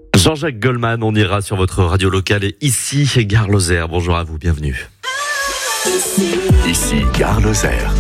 Jean-Jacques Goldman, on ira sur votre radio locale et ici, Gare Lozère. Bonjour à vous, bienvenue. Ici, Gare Lozère.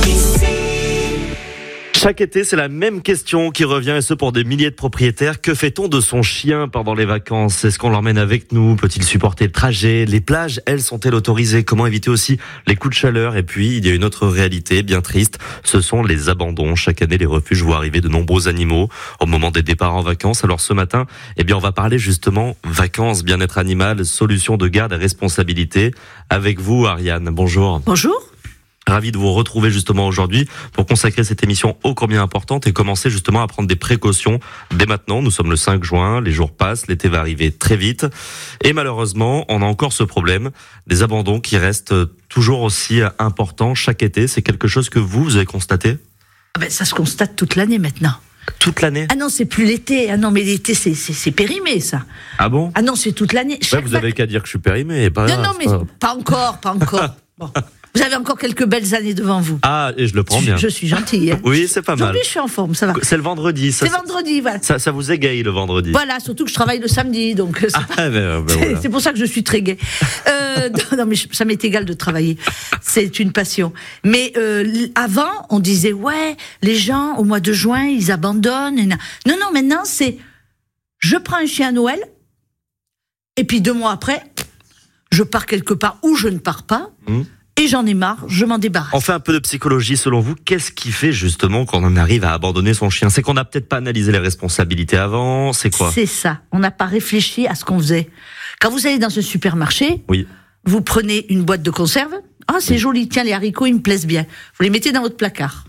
Chaque été, c'est la même question qui revient, et ce pour des milliers de propriétaires. Que fait-on de son chien pendant les vacances ? Est-ce qu'on l'emmène avec nous ? Peut-il supporter le trajet ? Les plages, elles, sont-elles autorisées ? Comment éviter aussi les coups de chaleur ? Et puis, il y a une autre réalité bien triste, ce sont les abandons. Chaque année, les refuges voient arriver de nombreux animaux au moment des départs en vacances. Alors ce matin, on va parler justement vacances, bien-être animal, solutions de garde et responsabilité. Avec vous, Ariane, bonjour. Bonjour. Ravi de vous retrouver justement aujourd'hui pour consacrer cette émission ô combien importante et commencer justement à prendre des précautions dès maintenant. Nous sommes le 5 juin, les jours passent, l'été va arriver très vite et malheureusement, on a encore ce problème des abandons qui restent toujours aussi importants chaque été. C'est quelque chose que vous avez constaté ? Ça se constate toute l'année maintenant. Toute l'année ? Ah non, c'est plus l'été. Ah non, mais l'été, c'est périmé, ça. Ah bon ? Ah non, c'est toute l'année. Vous avez qu'à dire que je suis périmé. Non, mais pas encore. Bon. Vous avez encore quelques belles années devant vous. Ah, et je le prends bien. Je suis gentille. Hein. Oui, c'est pas mal. Aujourd'hui, je suis en forme, ça va. C'est le vendredi. C'est vendredi, voilà. Ça vous égaye le vendredi. Voilà, surtout que je travaille le samedi, donc voilà. C'est pour ça que je suis très gaie. Non, mais ça m'est égal de travailler. C'est une passion. Mais avant, on disait, ouais, les gens, au mois de juin, ils abandonnent. Non, maintenant, c'est, je prends un chien à Noël, et puis 2 mois après, je pars quelque part où je ne pars pas. Et j'en ai marre, je m'en débarrasse. On fait un peu de psychologie selon vous. Qu'est-ce qui fait justement qu'on en arrive à abandonner son chien ? C'est qu'on n'a peut-être pas analysé les responsabilités avant, c'est quoi ? C'est ça, on n'a pas réfléchi à ce qu'on faisait. Quand vous allez dans un supermarché, oui. Vous prenez une boîte de conserve. Ah, c'est joli, tiens, les haricots, ils me plaisent bien. Vous les mettez dans votre placard.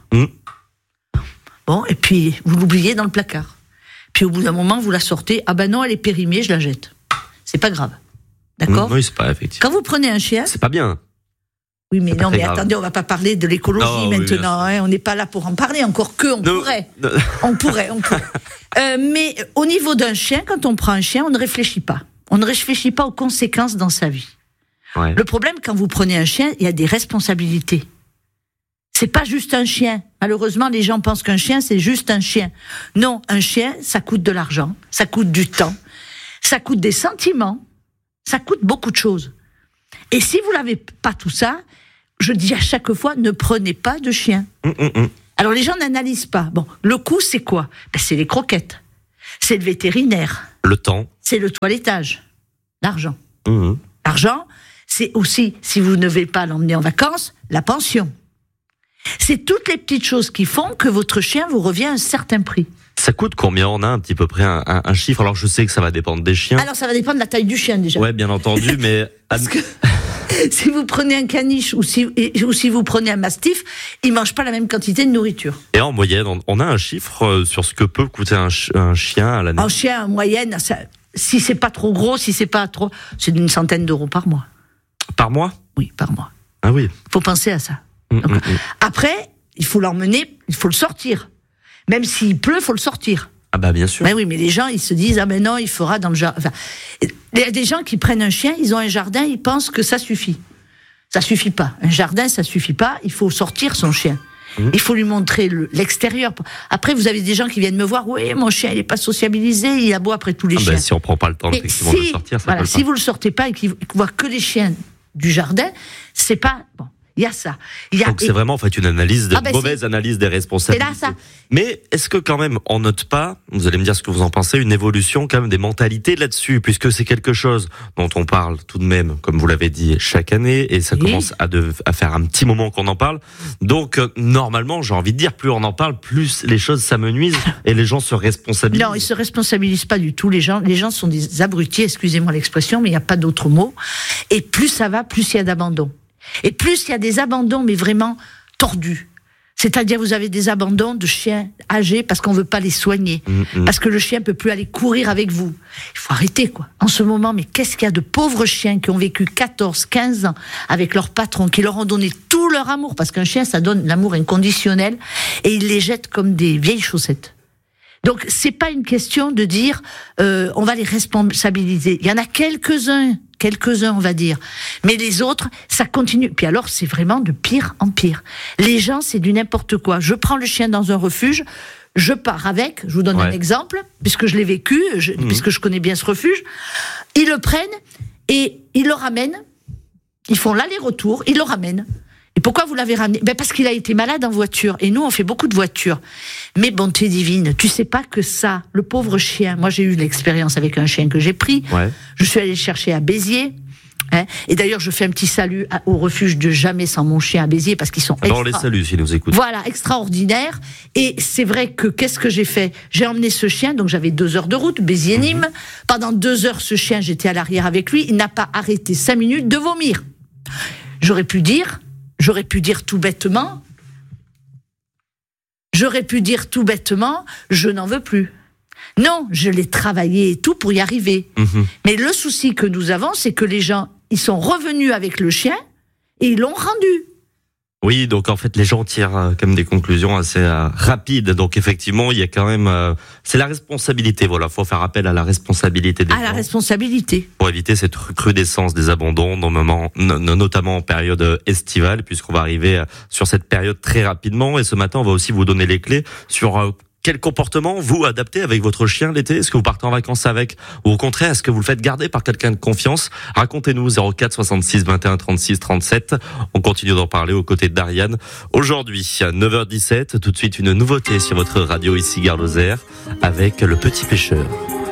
Bon, et puis vous l'oubliez dans le placard. Puis au bout d'un moment, vous la sortez. Ah ben non, elle est périmée, je la jette. C'est pas grave. D'accord ? Oui, c'est pas effectivement. Quand vous prenez un chien... C'est pas bien. Oui, mais non, mais attendez, on va pas parler de l'écologie maintenant. Oui, on n'est pas là pour en parler, encore que on pourrait. On pourrait. Mais au niveau d'un chien, quand on prend un chien, on ne réfléchit pas. On ne réfléchit pas aux conséquences dans sa vie. Ouais. Le problème, quand vous prenez un chien, il y a des responsabilités. C'est pas juste un chien. Malheureusement, les gens pensent qu'un chien, c'est juste un chien. Non, un chien, ça coûte de l'argent, ça coûte du temps, ça coûte des sentiments, ça coûte beaucoup de choses. Et si vous n'avez pas tout ça, je dis à chaque fois, ne prenez pas de chien. Alors les gens n'analysent pas. Bon, le coût, c'est quoi ? C'est les croquettes, c'est le vétérinaire, le temps, c'est le toilettage, l'argent. L'argent, c'est aussi, si vous ne devez pas l'emmener en vacances, la pension. C'est toutes les petites choses qui font que votre chien vous revient à un certain prix. Ça coûte combien ? On a un petit peu près un chiffre. Alors je sais que ça va dépendre des chiens. Alors ça va dépendre de la taille du chien déjà. Ouais, bien entendu, mais... Parce que si vous prenez un caniche ou si vous prenez un mastif, ils mangent pas la même quantité de nourriture. Et en moyenne, on a un chiffre sur ce que peut coûter un chien à l'année ? Un chien, en moyenne, si c'est pas trop gros, si c'est pas trop, c'est d'une centaine d'euros par mois. Par mois ? Oui, par mois. Ah oui. Faut penser à ça. Donc, après, il faut l'emmener, il faut le sortir. Même s'il pleut, faut le sortir. Ah bah bien sûr. Ben oui, mais les gens, ils se disent, ah ben non, il fera dans le jardin. Enfin, il y a des gens qui prennent un chien, ils ont un jardin, ils pensent que ça suffit. Ça suffit pas. Un jardin, ça suffit pas. Il faut sortir son chien. Il faut lui montrer l'extérieur. Après, vous avez des gens qui viennent me voir, oui, mon chien, il est pas sociabilisé, il aboie après tous les chiens. Si on prend pas le temps, effectivement, de le sortir, ça peut si vous le sortez pas et qu'il voit que les chiens du jardin, c'est pas bon. Il y a ça. Donc c'est vraiment en fait une analyse, mauvaise analyse des responsabilités. C'est là, ça. Mais est-ce que quand même on note pas, vous allez me dire ce que vous en pensez, une évolution quand même des mentalités là-dessus, puisque c'est quelque chose dont on parle tout de même, comme vous l'avez dit, chaque année, et ça commence à faire un petit moment qu'on en parle. Donc normalement, j'ai envie de dire, plus on en parle, plus les choses s'amenuisent et les gens se responsabilisent. Non, ils se responsabilisent pas du tout. Les gens sont des abrutis, excusez-moi l'expression, mais il n'y a pas d'autre mot. Et plus ça va, plus il y a d'abandon. Et plus il y a des abandons, mais vraiment tordus. C'est-à-dire, vous avez des abandons de chiens âgés parce qu'on veut pas les soigner. Parce que le chien peut plus aller courir avec vous. Il faut arrêter, quoi. En ce moment, mais qu'est-ce qu'il y a de pauvres chiens qui ont vécu 14, 15 ans avec leur patron, qui leur ont donné tout leur amour. Parce qu'un chien, ça donne l'amour inconditionnel. Et ils les jettent comme des vieilles chaussettes. Donc, c'est pas une question de dire, on va les responsabiliser. Il y en a quelques-uns, on va dire. Mais les autres, ça continue. Puis alors, c'est vraiment de pire en pire. Les gens, c'est du n'importe quoi. Je prends le chien dans un refuge, je pars avec, je vous donne un exemple, puisque je l'ai vécu, puisque je connais bien ce refuge, ils le prennent et ils le ramènent, ils font l'aller-retour, ils le ramènent. Et pourquoi vous l'avez ramené ? Parce qu'il a été malade en voiture, et nous on fait beaucoup de voitures. Mais bonté divine, tu sais pas que ça, le pauvre chien, moi j'ai eu l'expérience avec un chien que j'ai pris, je suis allée le chercher à Béziers, et d'ailleurs, je fais un petit salut au refuge de Jamais sans mon chien à Béziers parce qu'ils sont on les salue s'ils nous écoutent. Voilà, extraordinaires. Et c'est vrai que qu'est-ce que j'ai fait ? J'ai emmené ce chien, donc j'avais 2 heures de route, Béziers-Nîmes. Pendant 2 heures, ce chien, j'étais à l'arrière avec lui. Il n'a pas arrêté 5 minutes de vomir. J'aurais pu dire tout bêtement, je n'en veux plus. Non, je l'ai travaillé et tout pour y arriver. Mais le souci que nous avons, c'est que les gens, ils sont revenus avec le chien et ils l'ont rendu. Oui, donc en fait, les gens tirent comme des conclusions assez rapides. Donc effectivement, il y a quand même... c'est la responsabilité, voilà. Faut faire appel à la responsabilité des gens. À la responsabilité. Pour éviter cette recrudescence des abandons, notamment en période estivale, puisqu'on va arriver sur cette période très rapidement. Et ce matin, on va aussi vous donner les clés sur... quel comportement vous adaptez avec votre chien l'été ? Est-ce que vous partez en vacances avec ? Ou au contraire, est-ce que vous le faites garder par quelqu'un de confiance ? Racontez-nous 04 66 21 36 37. On continue d'en parler aux côtés d'Ariane. Aujourd'hui, 9h17, tout de suite une nouveauté sur votre radio ici Gare Lozère avec Le Petit Pêcheur.